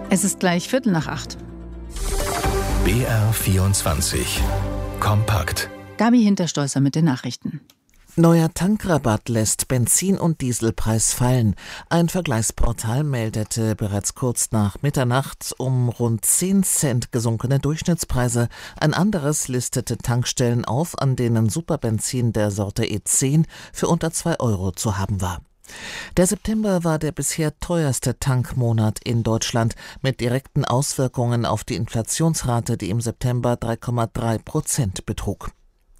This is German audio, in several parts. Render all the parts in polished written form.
Es ist gleich 7:45. BR24 Kompakt. Gabi Hinterstolzer mit den Nachrichten. Neuer Tankrabatt lässt Benzin- und Dieselpreis fallen. Ein Vergleichsportal meldete bereits kurz nach Mitternacht um rund 10 Cent gesunkene Durchschnittspreise. Ein anderes listete Tankstellen auf, an denen Superbenzin der Sorte E10 für unter 2 Euro zu haben war. Der September war der bisher teuerste Tankmonat in Deutschland mit direkten Auswirkungen auf die Inflationsrate, die im September 3,3% betrug.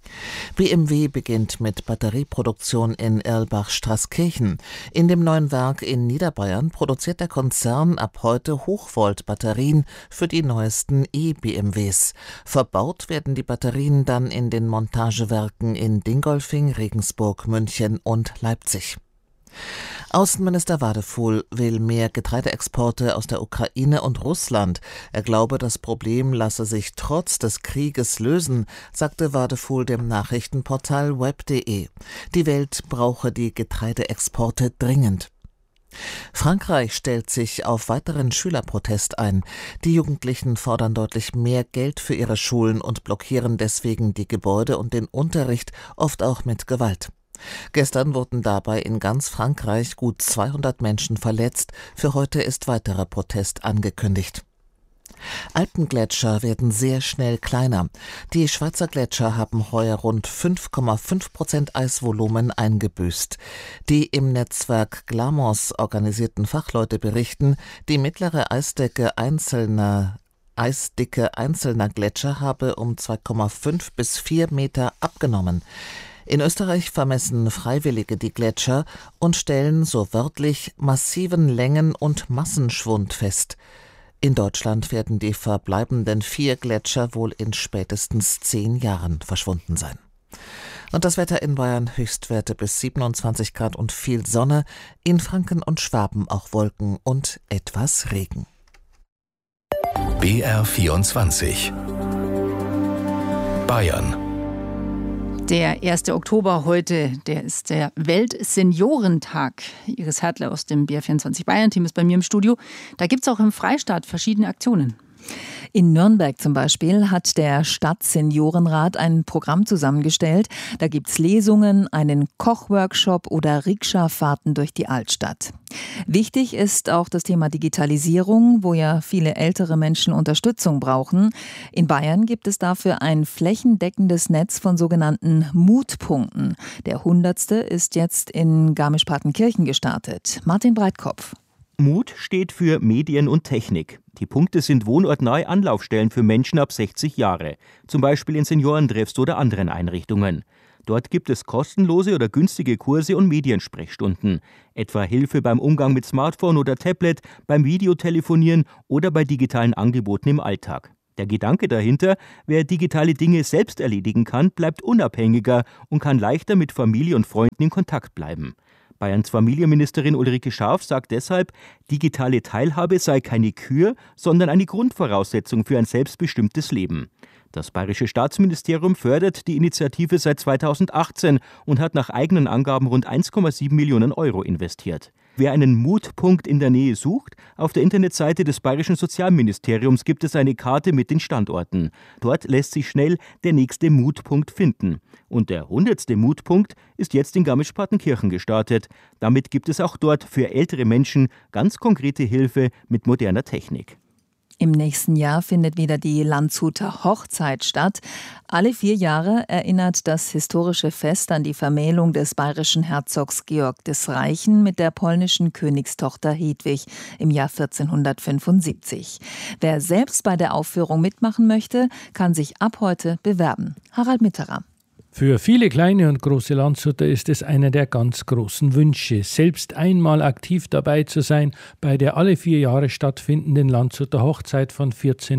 BMW beginnt mit Batterieproduktion in Erlbach-Straßkirchen. In dem neuen Werk in Niederbayern produziert der Konzern ab heute Hochvolt-Batterien für die neuesten E-BMWs. Verbaut werden die Batterien dann in den Montagewerken in Dingolfing, Regensburg, München und Leipzig. Außenminister Wadefuhl will mehr Getreideexporte aus der Ukraine und Russland. Er glaube, das Problem lasse sich trotz des Krieges lösen, sagte Wadefuhl dem Nachrichtenportal web.de. Die Welt brauche die Getreideexporte dringend. Frankreich stellt sich auf weiteren Schülerprotest ein. Die Jugendlichen fordern deutlich mehr Geld für ihre Schulen und blockieren deswegen die Gebäude und den Unterricht, oft auch mit Gewalt. Gestern wurden dabei in ganz Frankreich gut 200 Menschen verletzt. Für heute ist weiterer Protest angekündigt. Alpengletscher werden sehr schnell kleiner. Die Schweizer Gletscher haben heuer rund 5,5% Eisvolumen eingebüßt. Die im Netzwerk Glamos organisierten Fachleute berichten, die mittlere Eisdicke einzelner Gletscher habe um 2,5 bis 4 Meter abgenommen. In Österreich vermessen Freiwillige die Gletscher und stellen so wörtlich massiven Längen- und Massenschwund fest. In Deutschland werden die verbleibenden 4 Gletscher wohl in spätestens 10 Jahren verschwunden sein. Und das Wetter in Bayern: Höchstwerte bis 27 Grad und viel Sonne, in Franken und Schwaben auch Wolken und etwas Regen. BR24 Bayern. Der 1. Oktober heute, der ist der Weltseniorentag. Iris Hertle aus dem BR24 Bayern-Team ist bei mir im Studio. Da gibt es auch im Freistaat verschiedene Aktionen. In Nürnberg zum Beispiel hat der Stadtseniorenrat ein Programm zusammengestellt. Da gibt's Lesungen, einen Kochworkshop oder Rikscha-Fahrten durch die Altstadt. Wichtig ist auch das Thema Digitalisierung, wo ja viele ältere Menschen Unterstützung brauchen. In Bayern gibt es dafür ein flächendeckendes Netz von sogenannten Mutpunkten. Der 100. ist jetzt in Garmisch-Partenkirchen gestartet. Martin Breitkopf. MUT steht für Medien und Technik. Die Punkte sind wohnortnahe Anlaufstellen für Menschen ab 60 Jahre, zum Beispiel in Seniorentreffs oder anderen Einrichtungen. Dort gibt es kostenlose oder günstige Kurse und Mediensprechstunden, etwa Hilfe beim Umgang mit Smartphone oder Tablet, beim Videotelefonieren oder bei digitalen Angeboten im Alltag. Der Gedanke dahinter: wer digitale Dinge selbst erledigen kann, bleibt unabhängiger und kann leichter mit Familie und Freunden in Kontakt bleiben. Bayerns Familienministerin Ulrike Scharf sagt deshalb, digitale Teilhabe sei keine Kür, sondern eine Grundvoraussetzung für ein selbstbestimmtes Leben. Das Bayerische Staatsministerium fördert die Initiative seit 2018 und hat nach eigenen Angaben rund 1,7 Millionen Euro investiert. Wer einen Mutpunkt in der Nähe sucht, auf der Internetseite des Bayerischen Sozialministeriums gibt es eine Karte mit den Standorten. Dort lässt sich schnell der nächste Mutpunkt finden. Und der 100. Mutpunkt ist jetzt in Garmisch-Partenkirchen gestartet. Damit gibt es auch dort für ältere Menschen ganz konkrete Hilfe mit moderner Technik. Im nächsten Jahr findet wieder die Landshuter Hochzeit statt. Alle 4 Jahre erinnert das historische Fest an die Vermählung des bayerischen Herzogs Georg des Reichen mit der polnischen Königstochter Hedwig im Jahr 1475. Wer selbst bei der Aufführung mitmachen möchte, kann sich ab heute bewerben. Harald Mitterer. Für viele kleine und große Landshuter ist es einer der ganz großen Wünsche, selbst einmal aktiv dabei zu sein bei der alle 4 Jahre stattfindenden Landshuter Hochzeit von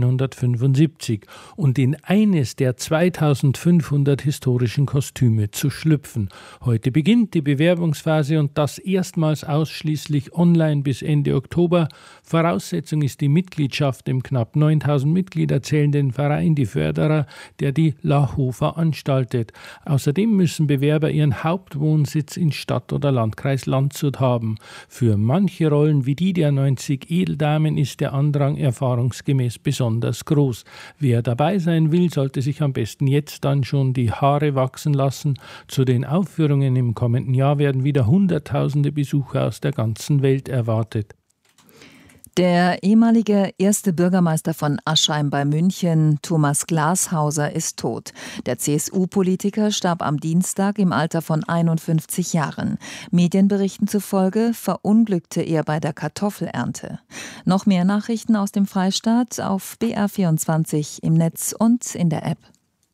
1475 und in eines der 2500 historischen Kostüme zu schlüpfen. Heute beginnt die Bewerbungsphase und das erstmals ausschließlich online bis Ende Oktober. Voraussetzung ist die Mitgliedschaft im knapp 9000 Mitglieder zählenden Verein Die Förderer, der die LAHO veranstaltet. Außerdem müssen Bewerber ihren Hauptwohnsitz in Stadt oder Landkreis Landshut haben. Für manche Rollen wie die der 90 Edeldamen ist der Andrang erfahrungsgemäß besonders groß. Wer dabei sein will, sollte sich am besten jetzt dann schon die Haare wachsen lassen. Zu den Aufführungen im kommenden Jahr werden wieder Hunderttausende Besucher aus der ganzen Welt erwartet. Der ehemalige erste Bürgermeister von Aschheim bei München, Thomas Glashauser, ist tot. Der CSU-Politiker starb am Dienstag im Alter von 51 Jahren. Medienberichten zufolge verunglückte er bei der Kartoffelernte. Noch mehr Nachrichten aus dem Freistaat auf BR24 im Netz und in der App.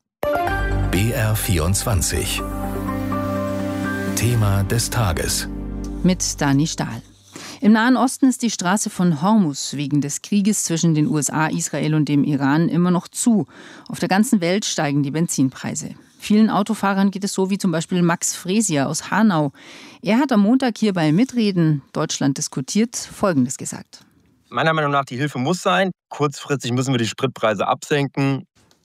BR24 Thema des Tages Mit Dani Stahl. Im Nahen Osten ist die Straße von Hormuz wegen des Krieges zwischen den USA, Israel und dem Iran immer noch zu. Auf der ganzen Welt steigen die Benzinpreise. Vielen Autofahrern geht es so wie zum Beispiel Max Fresier aus Hanau. Er hat am Montag hier bei Mitreden Deutschland diskutiert Folgendes gesagt. Meiner Meinung nach, die Hilfe muss sein. Kurzfristig müssen wir die Spritpreise absenken.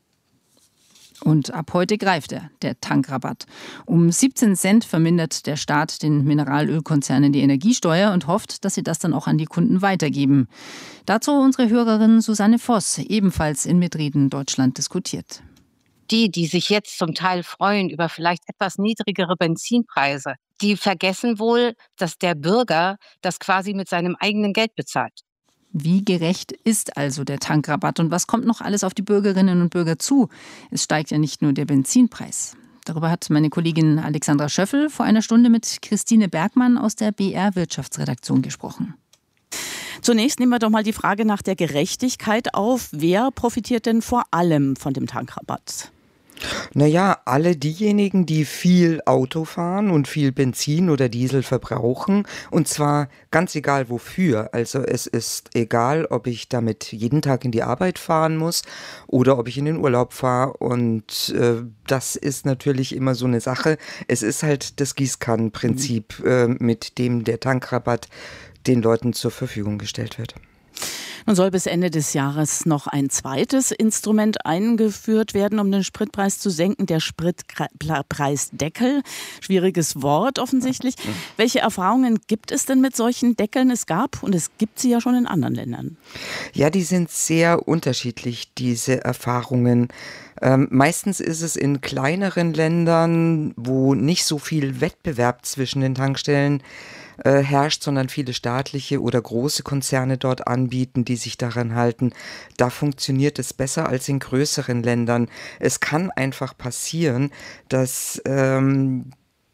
Und ab heute greift der Tankrabatt. Um 17 Cent vermindert der Staat den Mineralölkonzernen die Energiesteuer und hofft, dass sie das dann auch an die Kunden weitergeben. Dazu unsere Hörerin Susanne Voss, ebenfalls in Mitreden Deutschland diskutiert. Die sich jetzt zum Teil freuen über vielleicht etwas niedrigere Benzinpreise, die vergessen wohl, dass der Bürger das quasi mit seinem eigenen Geld bezahlt. Wie gerecht ist also der Tankrabatt und was kommt noch alles auf die Bürgerinnen und Bürger zu? Es steigt ja nicht nur der Benzinpreis. Darüber hat meine Kollegin Alexandra Schöffel vor einer Stunde mit Christine Bergmann aus der BR Wirtschaftsredaktion gesprochen. Zunächst nehmen wir doch mal die Frage nach der Gerechtigkeit auf. Wer profitiert denn vor allem von dem Tankrabatt? Naja, alle diejenigen, die viel Auto fahren und viel Benzin oder Diesel verbrauchen, und zwar ganz egal wofür. Also es ist egal, ob ich damit jeden Tag in die Arbeit fahren muss oder ob ich in den Urlaub fahre, und das ist natürlich immer so eine Sache. Es ist halt das Gießkannenprinzip, mit dem der Tankrabatt den Leuten zur Verfügung gestellt wird. Nun soll bis Ende des Jahres noch ein zweites Instrument eingeführt werden, um den Spritpreis zu senken, der Spritpreisdeckel. Schwieriges Wort offensichtlich. Welche Erfahrungen gibt es denn mit solchen Deckeln? Es gab und es gibt sie ja schon in anderen Ländern. Ja, die sind sehr unterschiedlich, diese Erfahrungen. Meistens ist es in kleineren Ländern, wo nicht so viel Wettbewerb zwischen den Tankstellen herrscht, sondern viele staatliche oder große Konzerne dort anbieten, die sich daran halten. Da funktioniert es besser als in größeren Ländern. Es kann einfach passieren, dass wenn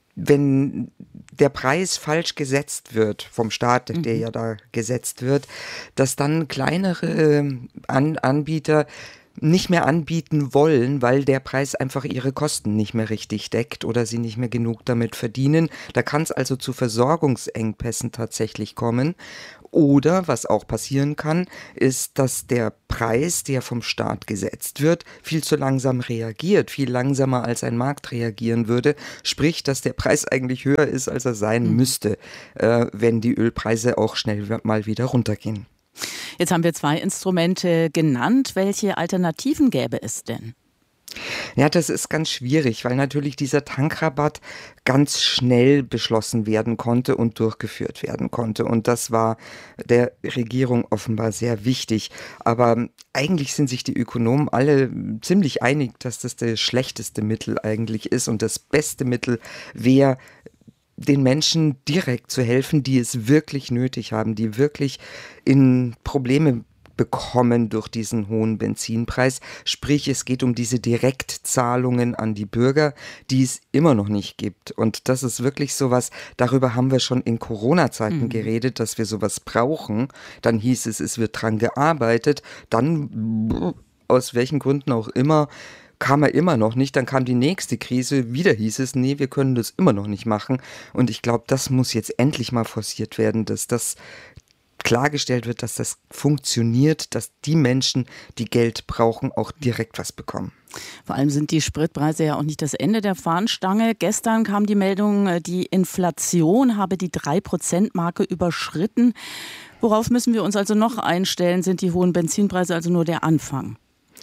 der Preis falsch gesetzt wird vom Staat, der ja da gesetzt wird, dass dann kleinere Anbieter nicht mehr anbieten wollen, weil der Preis einfach ihre Kosten nicht mehr richtig deckt oder sie nicht mehr genug damit verdienen. Da kann es also zu Versorgungsengpässen tatsächlich kommen. Oder, was auch passieren kann, ist, dass der Preis, der vom Staat gesetzt wird, viel zu langsam reagiert, viel langsamer als ein Markt reagieren würde. Sprich, dass der Preis eigentlich höher ist, als er sein müsste, wenn die Ölpreise auch schnell mal wieder runtergehen. Jetzt haben wir 2 Instrumente genannt. Welche Alternativen gäbe es denn? Ja, das ist ganz schwierig, weil natürlich dieser Tankrabatt ganz schnell beschlossen werden konnte und durchgeführt werden konnte. Und das war der Regierung offenbar sehr wichtig. Aber eigentlich sind sich die Ökonomen alle ziemlich einig, dass das schlechteste Mittel eigentlich ist. Und das beste Mittel wäre, den Menschen direkt zu helfen, die es wirklich nötig haben, die wirklich in Probleme bekommen durch diesen hohen Benzinpreis. Sprich, es geht um diese Direktzahlungen an die Bürger, die es immer noch nicht gibt. Und das ist wirklich sowas, darüber haben wir schon in Corona-Zeiten geredet, dass wir sowas brauchen. Dann hieß es, es wird dran gearbeitet. Dann, aus welchen Gründen auch immer, kam er immer noch nicht, dann kam die nächste Krise, wieder hieß es, nee, wir können das immer noch nicht machen. Und ich glaube, das muss jetzt endlich mal forciert werden, dass das klargestellt wird, dass das funktioniert, dass die Menschen, die Geld brauchen, auch direkt was bekommen. Vor allem sind die Spritpreise ja auch nicht das Ende der Fahnenstange. Gestern kam die Meldung, die Inflation habe die 3%-Marke überschritten. Worauf müssen wir uns also noch einstellen? Sind die hohen Benzinpreise also nur der Anfang?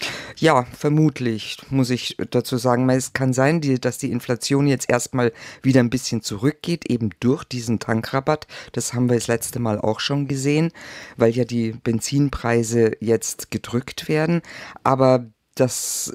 Ja, vermutlich, muss ich dazu sagen. Es kann sein, dass die Inflation jetzt erstmal wieder ein bisschen zurückgeht, eben durch diesen Tankrabatt. Das haben wir das letzte Mal auch schon gesehen, weil ja die Benzinpreise jetzt gedrückt werden. Aber das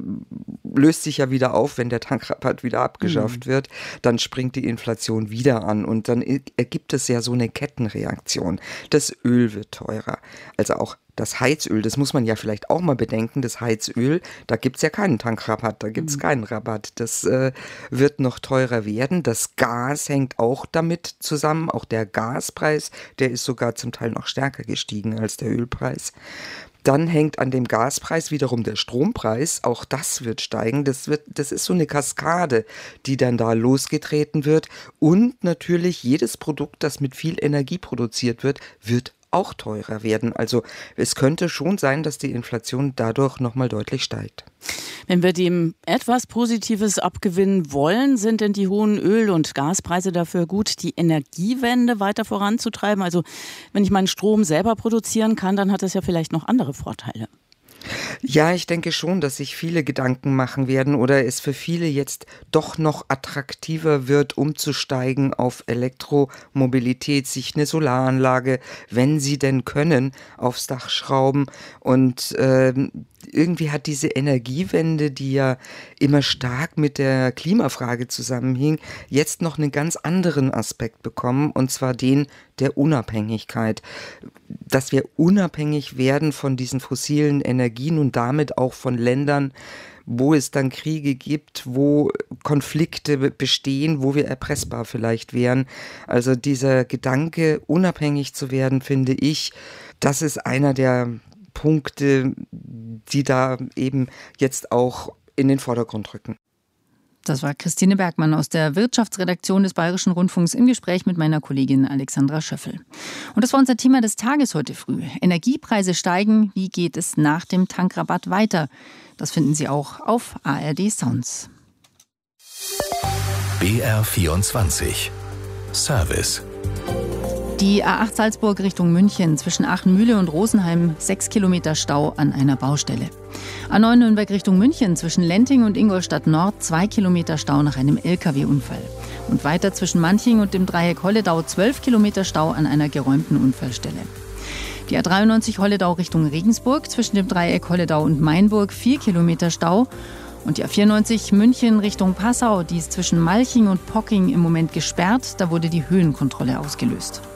löst sich ja wieder auf, wenn der Tankrabatt wieder abgeschafft wird. Dann springt die Inflation wieder an und dann ergibt es ja so eine Kettenreaktion. Das Öl wird teurer. Also auch das Heizöl, das muss man ja vielleicht auch mal bedenken, das Heizöl, da gibt es ja keinen Tankrabatt, da gibt es keinen Rabatt. Das wird noch teurer werden. Das Gas hängt auch damit zusammen. Auch der Gaspreis, der ist sogar zum Teil noch stärker gestiegen als der Ölpreis. Dann hängt an dem Gaspreis wiederum der Strompreis, auch das wird steigen. Das ist so eine Kaskade, die dann da losgetreten wird. Und natürlich jedes Produkt, das mit viel Energie produziert wird, wird auch teurer werden. Also es könnte schon sein, dass die Inflation dadurch nochmal deutlich steigt. Wenn wir dem etwas Positives abgewinnen wollen, sind denn die hohen Öl- und Gaspreise dafür gut, die Energiewende weiter voranzutreiben? Also wenn ich meinen Strom selber produzieren kann, dann hat das ja vielleicht noch andere Vorteile. Ja, ich denke schon, dass sich viele Gedanken machen werden oder es für viele jetzt doch noch attraktiver wird, umzusteigen auf Elektromobilität, sich eine Solaranlage, wenn sie denn können, aufs Dach schrauben. Und irgendwie hat diese Energiewende, die ja immer stark mit der Klimafrage zusammenhing, jetzt noch einen ganz anderen Aspekt bekommen, und zwar den der Unabhängigkeit. Dass wir unabhängig werden von diesen fossilen Energien und damit auch von Ländern, wo es dann Kriege gibt, wo Konflikte bestehen, wo wir erpressbar vielleicht wären. Also dieser Gedanke, unabhängig zu werden, finde ich, das ist einer der Punkte, die da eben jetzt auch in den Vordergrund rücken. Das war Christine Bergmann aus der Wirtschaftsredaktion des Bayerischen Rundfunks im Gespräch mit meiner Kollegin Alexandra Schöffel. Und das war unser Thema des Tages heute früh. Energiepreise steigen. Wie geht es nach dem Tankrabatt weiter? Das finden Sie auch auf ARD Sounds. BR24 Service. Die A8 Salzburg Richtung München zwischen Aachenmühle und Rosenheim 6 Kilometer Stau an einer Baustelle. A9 Nürnberg Richtung München zwischen Lenting und Ingolstadt Nord 2 Kilometer Stau nach einem LKW-Unfall. Und weiter zwischen Manching und dem Dreieck Holledau 12 Kilometer Stau an einer geräumten Unfallstelle. Die A93 Holledau Richtung Regensburg zwischen dem Dreieck Holledau und Mainburg 4 Kilometer Stau. Und die A94 München Richtung Passau, die ist zwischen Malching und Pocking im Moment gesperrt. Da wurde die Höhenkontrolle ausgelöst.